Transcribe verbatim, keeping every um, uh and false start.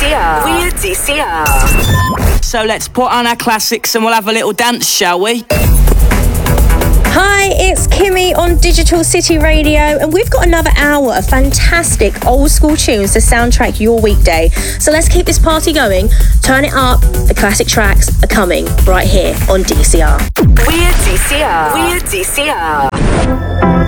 C R. We're D C R. So let's put on our classics and we'll have a little dance, shall we? Hi, it's Kimmy on Digital City Radio, and we've got another hour of fantastic old school tunes to soundtrack your weekday. So let's keep this party going. Turn it up. The classic tracks are coming right here on D C R. We're D C R. We're D C R.